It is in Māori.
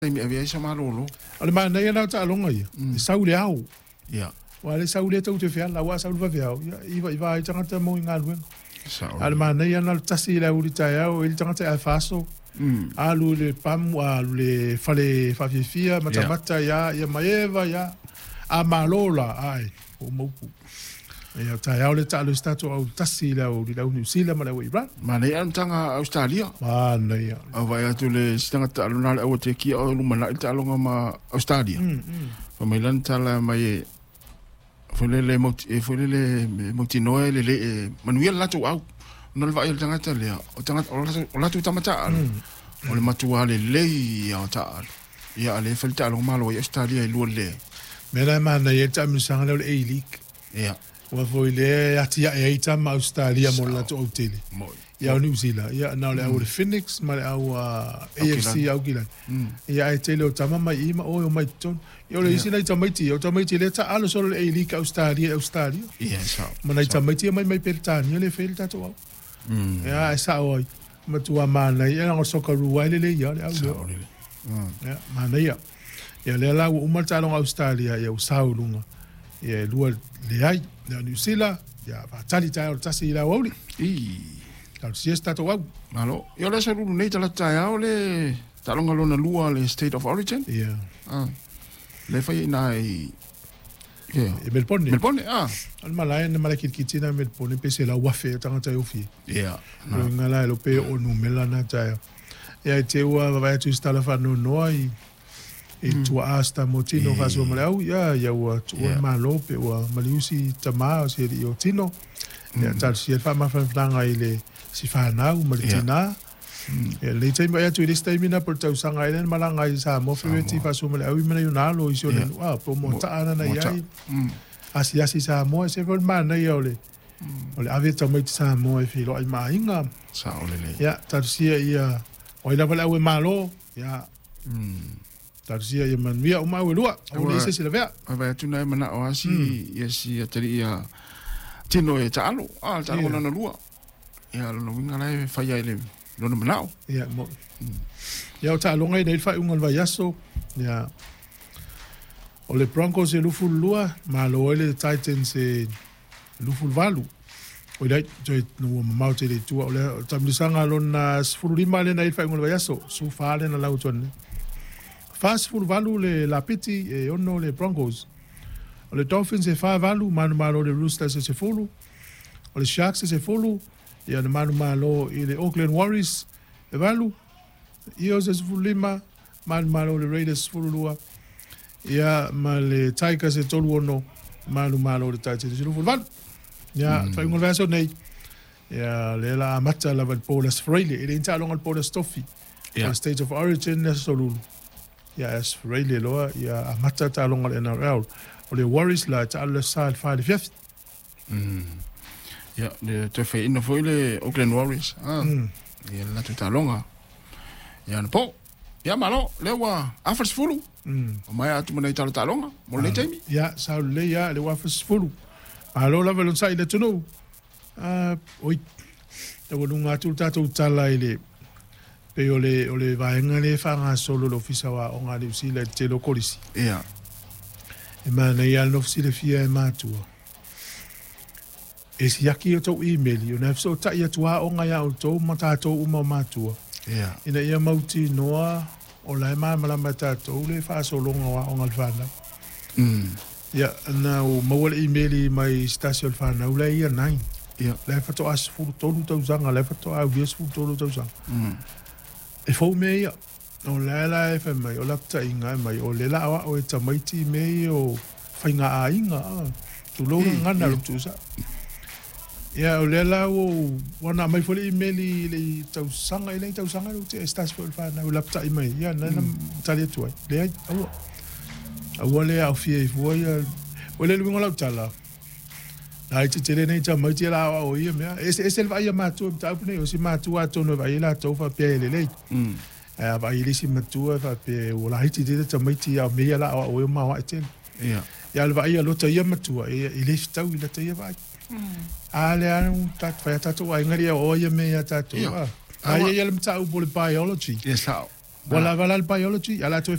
mi avia sa malolo. Ale ma nei na ta longa ia. Sau le au. Ia. Wa le sau le tau te fia la wa sau va via. Iva i tanga te mo inga lu. Ale ma nei na tasi la uri ta ia o il tanga te a faso. Alu le pam alu le fale fa fia mata ia maeva ia a malola ai o mopu. Ia ta ia le ta le stato au tasi la uri la New Zealand ma la wi bra. Ma nei an tanga Australia. Ma nei. Vai atu le stanga ta luna le o te ki o luma na ta longa ma Australia. Fa mai lan tala mai foi le moti noe le manuel la tu au. No le vai tanga ta le o tanga o la tu tamata. O le matua le lei o ta. Ia le falta lo malo i Australia i lu le. Mera ma nei ta mi sanga le e-league. Ia. Wa foi le atia e ita ma Australia mo la to hotel. Ia New Zealand. Ia na le au le Phoenix ma le au AFC au Gilan. Ia e tele o tama mai ima o mai ton. Ia le isi nei tamaiti, o tamaiti le ta alo solo le e-league Australia. Ia sa. Ma nei tamaiti mai pertani le felta to au. Ia sa oi. Ma tua mana ia ngo soka ruai le ia le au. Ia mana ia. Ia le la o ma talo Australia ia o saulunga. Ia lua le ai le New Zealand ia va tali tai o tasi la woli tal siesta to wau malo ia le sa lulu nei tala tai o le talonga lona lua le state of origin ia le fai nai Melbourne al malai na malaki kitina Melbourne pese la wafe tanga tai ofi ia no ngala lo pe o numela na tai ia te ua va tu stala fa no noi e tua asta motino fa so malau ia ua tua malo pe ua maliusi tama o se io tino ia tal si fa ma fa flanga ile si fa na u malitina e le tai mai tu lista mina por tau sanga ile malanga i sa mo feti fa so malau i mena yunalo i so wa po mo ta ana na ia asi sa mo se vol mana ia ole ave tomai sa mo e filo ai mainga sa ole ia tal si ia o ila vala u malo ia Tarsia ia manvia o mau lua o le se la vea vai tu na mana o asi ia si ateri ia tino e talo talo na lua ia no winga lai fa ia ile no mana ia mo ia o talo ngai nei fa un vai aso ia o le Broncos e lufu lua ma lo le Titans e lufu valu o le joy no mau te le tu o le tamlisanga lona sfurima le nei fa un vai aso su fa le na lauton Fast full value le Lapiti e ono le Broncos. O le Dolphins e fa value manu malo le Roosters e se fulu. O le Sharks e se fulu. Ia na manu malo i le Auckland Warriors e value. Eagles e se fulu lima. Manu malo le Raiders fulu lua. Ia ma le Tigers e tolu ono. Manu malo le Titans e se fulu value. Ia fai ungal verso nei. Ia le la amata la val polas freile. Ile inta longa le polas tofi. Ia State of Origin e solulu. Ia as freile loa ia amata ta longa le NRL o le Warriors la ta le sal fa le fiaf ia le te fai ina foi le Auckland Warriors ia la ta longa ia no po ia malo le wa afers fulu o mai atu mana ta longa mo le temi ia sa le ia le wa afers fulu alo la velon sai le tuno oi te volunga tu ta tala ile pe ole vaenga le fanga solo l'office wa onga le si le te lokolisi ia e mana ia l'office le fia e matua e si yaki o tau email yo na so ta ia tua onga ya o tau mata to uma matua ia ina ia mauti noa o la mala mata to le fa solo nga onga le fana ia na o mawal email mai station fana ula ia nai ia le fa to as fu tolu tau zanga le fa to a vies fu tolu tau zanga e fo me o la fa mai o la ta inga mai o le la o e tamaiti me o fainga a inga tu lo ngana lu tu sa ya o le la o wana mai fo le email le tau sanga lu te stas fo fa na o la ta mai ya na tali tu le au le au fie fo ya o le lu ngola tala ai te tere nei ta mai te la o ia me e vai ma tu ta pune o si ma tu a tono vai la to fa pe le vai li si ma tu fa pe o la te te mai ti a me la o ma wa te ya le vai lo te ia ma tu e le sta u le te ia vai ale an ta fa ta tu ai ngari o ia me ya ta tu ai ia le ta u biology yes how Wala wala il biology ala to